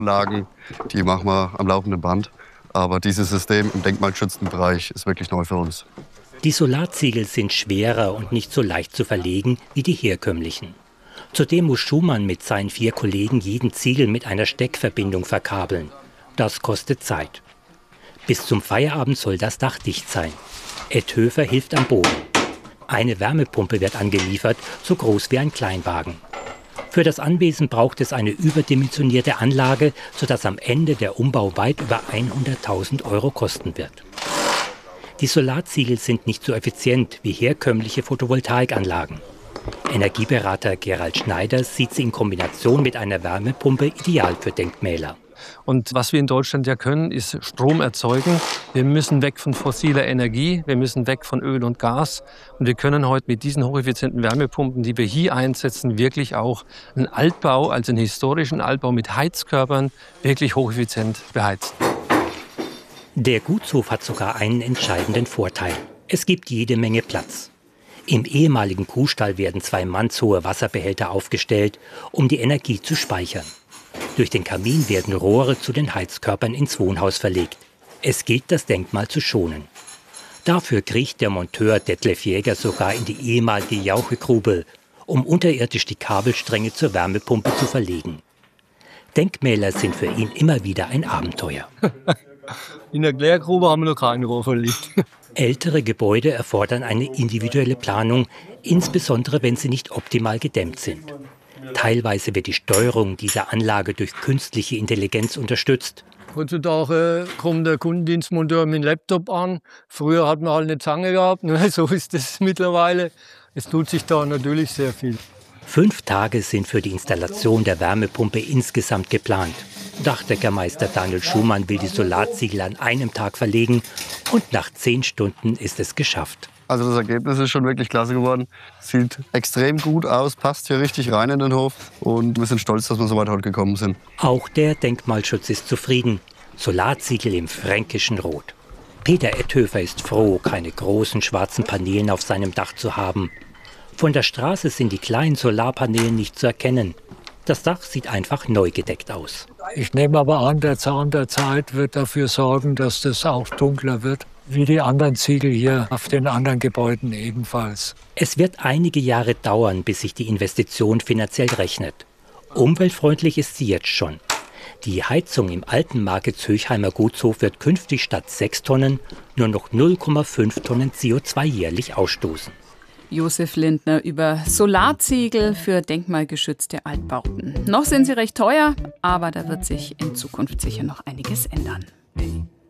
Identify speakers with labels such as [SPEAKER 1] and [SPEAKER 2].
[SPEAKER 1] Lagen, die machen wir am laufenden Band. Aber dieses System im denkmalgeschützten Bereich ist wirklich neu für uns.
[SPEAKER 2] Die Solarziegel sind schwerer und nicht so leicht zu verlegen wie die herkömmlichen. Zudem muss Schumann mit seinen 4 Kollegen jeden Ziegel mit einer Steckverbindung verkabeln. Das kostet Zeit. Bis zum Feierabend soll das Dach dicht sein. Ed Höfer hilft am Boden. Eine Wärmepumpe wird angeliefert, so groß wie ein Kleinwagen. Für das Anwesen braucht es eine überdimensionierte Anlage, sodass am Ende der Umbau weit über 100.000 € kosten wird. Die Solarziegel sind nicht so effizient wie herkömmliche Photovoltaikanlagen. Energieberater Gerald Schneider sieht sie in Kombination mit einer Wärmepumpe ideal für Denkmäler.
[SPEAKER 3] Und was wir in Deutschland ja können, ist Strom erzeugen. Wir müssen weg von fossiler Energie, wir müssen weg von Öl und Gas. Und wir können heute mit diesen hocheffizienten Wärmepumpen, die wir hier einsetzen, wirklich auch einen Altbau, also einen historischen Altbau mit Heizkörpern, wirklich hocheffizient beheizen.
[SPEAKER 2] Der Gutshof hat sogar einen entscheidenden Vorteil. Es gibt jede Menge Platz. Im ehemaligen Kuhstall werden 2 mannshohe Wasserbehälter aufgestellt, um die Energie zu speichern. Durch den Kamin werden Rohre zu den Heizkörpern ins Wohnhaus verlegt. Es gilt, das Denkmal zu schonen. Dafür kriecht der Monteur Detlef Jäger sogar in die ehemalige Jauchegrube, um unterirdisch die Kabelstränge zur Wärmepumpe zu verlegen. Denkmäler sind für ihn immer wieder ein Abenteuer.
[SPEAKER 3] In der Klärgrube haben wir noch kein Rohr verlegt.
[SPEAKER 2] Ältere Gebäude erfordern eine individuelle Planung, insbesondere wenn sie nicht optimal gedämmt sind. Teilweise wird die Steuerung dieser Anlage durch künstliche Intelligenz unterstützt.
[SPEAKER 3] Heutzutage kommt der Kundendienstmonteur mit dem Laptop an. Früher hat man halt eine Zange gehabt, so ist es mittlerweile. Es tut sich da natürlich sehr viel.
[SPEAKER 2] 5 Tage sind für die Installation der Wärmepumpe insgesamt geplant. Dachdeckermeister Daniel Schumann will die Solarziegel an einem Tag verlegen und nach 10 Stunden ist es geschafft.
[SPEAKER 1] Also das Ergebnis ist schon wirklich klasse geworden. Sieht extrem gut aus, passt hier richtig rein in den Hof. Und wir sind stolz, dass wir so weit heute gekommen sind.
[SPEAKER 2] Auch der Denkmalschutz ist zufrieden. Solarziegel im fränkischen Rot. Peter Ethöfer ist froh, keine großen schwarzen Paneele auf seinem Dach zu haben. Von der Straße sind die kleinen Solarpaneele nicht zu erkennen. Das Dach sieht einfach neu gedeckt aus.
[SPEAKER 4] Ich nehme aber an, der Zahn der Zeit wird dafür sorgen, dass das auch dunkler wird. Wie die anderen Ziegel hier auf den anderen Gebäuden ebenfalls.
[SPEAKER 2] Es wird einige Jahre dauern, bis sich die Investition finanziell rechnet. Umweltfreundlich ist sie jetzt schon. Die Heizung im alten Markets-Höchheimer Gutshof wird künftig statt 6 Tonnen nur noch 0,5 Tonnen CO2 jährlich ausstoßen.
[SPEAKER 5] Josef Lindner über Solarziegel für denkmalgeschützte Altbauten. Noch sind sie recht teuer, aber da wird sich in Zukunft sicher noch einiges ändern.